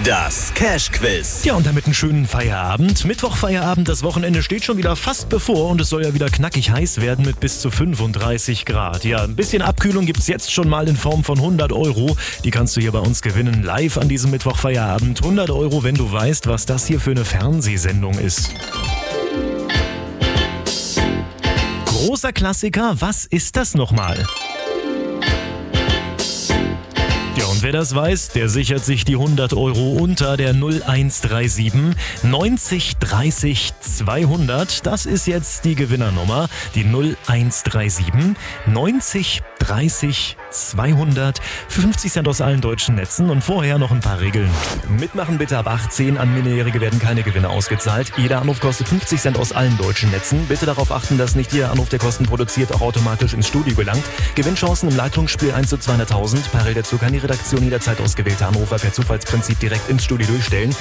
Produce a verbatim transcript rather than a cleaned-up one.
Das Cash-Quiz. Ja, und damit einen schönen Feierabend. Mittwoch-Feierabend, das Wochenende steht schon wieder fast bevor und es soll ja wieder knackig heiß werden mit bis zu fünfunddreißig Grad. Ja, ein bisschen Abkühlung gibt's jetzt schon mal in Form von hundert Euro. Die kannst du hier bei uns gewinnen, live an diesem Mittwoch-Feierabend. hundert Euro, wenn du weißt, was das hier für eine Fernsehsendung ist. Großer Klassiker, was ist das nochmal? Ja, und wer das weiß, der sichert sich die hundert Euro unter der null eins drei sieben neunzig dreißig zweihundert. Das ist jetzt die Gewinnernummer, die null eins drei sieben neunzig dreißig zweihundert. Für fünfzig Cent aus allen deutschen Netzen und vorher noch ein paar Regeln. Mitmachen bitte ab achtzehn, an Minderjährige werden keine Gewinne ausgezahlt. Jeder Anruf kostet fünfzig Cent aus allen deutschen Netzen. Bitte darauf achten, dass nicht jeder Anruf, der Kosten produziert, auch automatisch ins Studio gelangt. Gewinnchancen im Leitungsspiel eins zu zweihunderttausend. Parallel dazu kann die Redaktion jederzeit ausgewählte Anrufer per Zufallsprinzip direkt ins Studio durchstellen.